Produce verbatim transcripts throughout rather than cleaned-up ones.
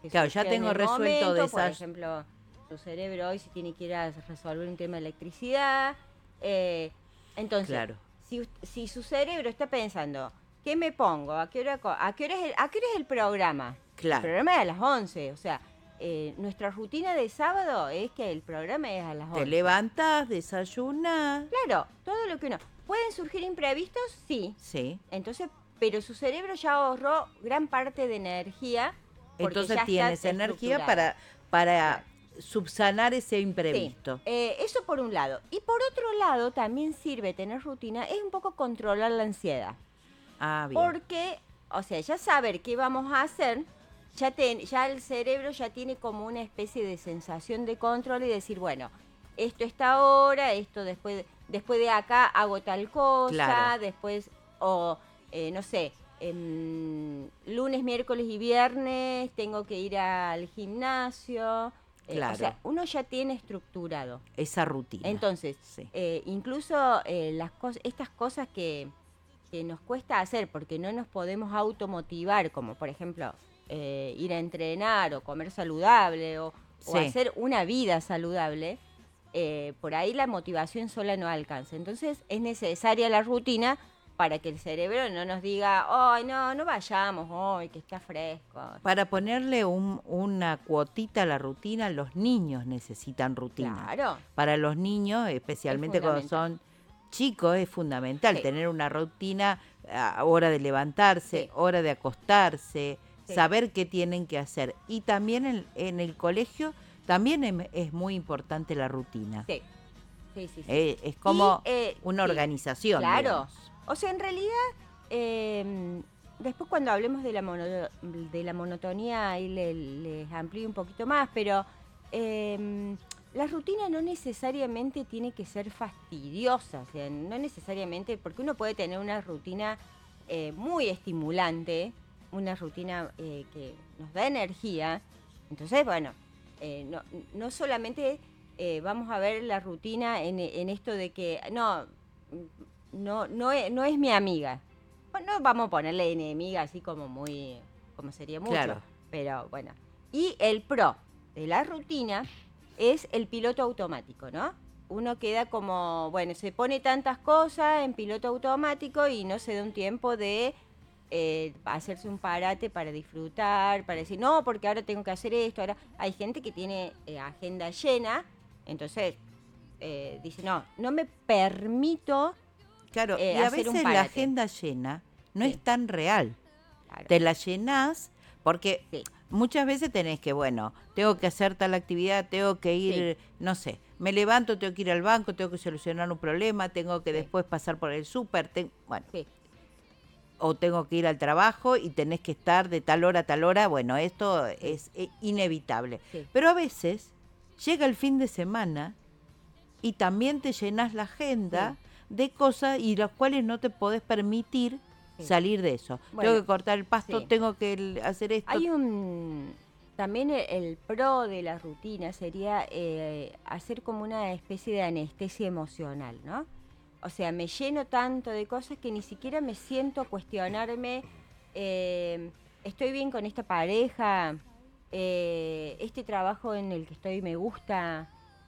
que Claro, ya surgió en tengo el resuelto momento. de Por esas... ejemplo, su cerebro hoy si tiene que ir a resolver un tema de electricidad. Eh, entonces, Claro. si, us- si su cerebro está pensando, ¿qué me pongo? ¿A qué hora, co- a qué hora, es, el, ¿a qué hora es el programa? El Claro. programa es a las once. O sea, eh, nuestra rutina de sábado es que el programa es a las once. Te levantás, desayunás. Claro, todo lo que uno... ¿Pueden surgir imprevistos? Sí. Sí. Entonces, pero su cerebro ya ahorró gran parte de energía porque Entonces ya tienes está energía estructurada. para, para Claro. subsanar ese Sí, imprevisto. eh, eso por un lado. Y por otro lado, también sirve tener rutina, es un poco controlar la ansiedad. Ah, bien. Porque, o sea, ya saber qué vamos a hacer, ya, te- ya el cerebro ya tiene como una especie de sensación de control y decir, bueno, esto está ahora, esto después, después de acá hago tal cosa, Claro. después, o eh, no sé, em, lunes, miércoles y viernes tengo que ir al gimnasio. Eh, Claro. O sea, uno ya tiene estructurado. Esa rutina. Entonces, Sí. eh, incluso eh, las cos- estas cosas que, que nos cuesta hacer porque no nos podemos automotivar, como por ejemplo eh, ir a entrenar o comer saludable o, o Sí. hacer una vida saludable, eh, por ahí la motivación sola no alcanza. Entonces es necesaria la rutina para que el cerebro no nos diga, ay, no, no vayamos hoy, que está fresco. Para ponerle un- una cuotita a la rutina, los niños necesitan rutina. Claro. Para los niños, especialmente cuando fundamental. son chicos, es fundamental Sí. tener una rutina a hora de levantarse, Sí. hora de acostarse, Sí. saber qué tienen que hacer. Y también en, en el colegio también es, es muy importante la rutina. Sí, sí, sí. sí. Eh, es como Y, eh, una sí, organización. Claro. digamos. O sea, en realidad, eh, después cuando hablemos de la, mono, de la monotonía, ahí le- les amplío un poquito más, pero eh, la rutina no necesariamente tiene que ser fastidiosa, o sea, no necesariamente, porque uno puede tener una rutina eh, muy estimulante, una rutina eh, que nos da energía. Entonces, bueno, eh, no, no solamente eh, vamos a ver la rutina en, en esto de que, no, no, no, es, no es mi amiga. Bueno, no vamos a ponerle enemiga así como muy, como sería mucho, Claro. pero bueno. Y el pro de la rutina es el piloto automático, ¿no? Uno queda como, bueno, se pone tantas cosas en piloto automático y no se da un tiempo de eh, hacerse un parate para disfrutar, para decir, no, porque ahora tengo que hacer esto. Ahora hay gente que tiene eh, agenda llena, entonces eh, dice, no, no me permito Claro, eh, y a hacer un veces la parate. agenda llena no Sí. es tan real. Claro. Te la llenás porque Sí. muchas veces tenés que, bueno, tengo que hacer tal actividad, tengo que ir, no sé, me levanto, tengo que ir al banco, tengo que solucionar un problema, tengo que Sí. después pasar por el súper, ten- bueno, Sí. o tengo que ir al trabajo y tenés que estar de tal hora a tal hora, bueno, esto Sí. es eh, inevitable. Sí. Pero a veces llega el fin de semana y también te llenas la agenda de cosas y las cuales no te podés permitir Sí. salir de eso. Bueno, tengo que cortar el pasto, sí. tengo que el- hacer esto. Hay un... También el, el pro de la rutina sería eh, hacer como una especie de anestesia emocional, ¿no? O sea, me lleno tanto de cosas que ni siquiera me siento a cuestionarme, eh, estoy bien con esta pareja, eh, este trabajo en el que estoy me gusta,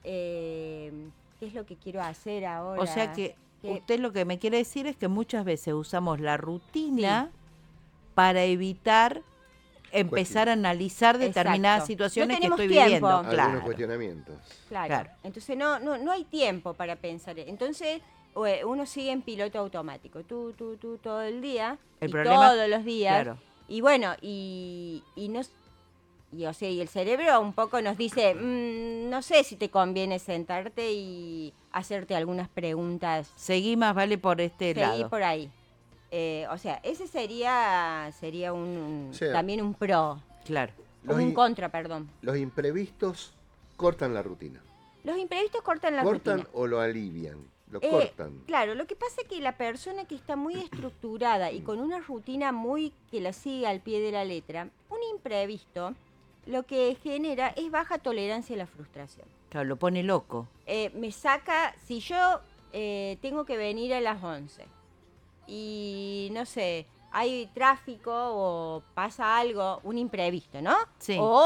eh, qué es lo que quiero hacer ahora. O sea que ¿Qué- usted lo que me quiere decir es que muchas veces usamos la rutina para evitar empezar a analizar determinadas Exacto. situaciones No que tenemos estoy tiempo. viviendo. Algunos Claro. cuestionamientos. Claro. Claro. Entonces no, no, no hay tiempo para pensar. Entonces ue- uno sigue en piloto automático, tú, tú, tú, todo el día, El y problema- todos los días. claro. Y bueno, y, y no, y, o sea, y el cerebro un poco nos dice, "Mm, no sé si te conviene sentarte y hacerte algunas preguntas. Seguí más vale por este Seguí lado. por ahí. Eh, o sea, ese sería, sería un, un- O sea, también un pro, Claro. Los un in- contra, perdón. Los imprevistos cortan la rutina. Los imprevistos cortan la ¿Cortan rutina. o lo alivian? Lo Eh, cortan. Claro, lo que pasa es que la persona que está muy estructurada y con una rutina muy que la sigue al pie de la letra, un imprevisto lo que genera es baja tolerancia a la frustración. Claro, lo pone loco. Eh, me saca, si yo eh, tengo que venir a las once y no sé, hay tráfico o pasa algo, un imprevisto, ¿no? Sí. O